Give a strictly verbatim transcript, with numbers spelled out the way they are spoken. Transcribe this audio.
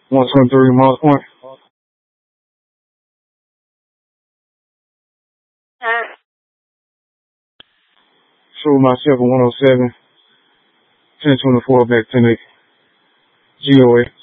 one twenty-three Moss Point. Show myself a one oh seven, ten twenty-four back ten eight. G O A.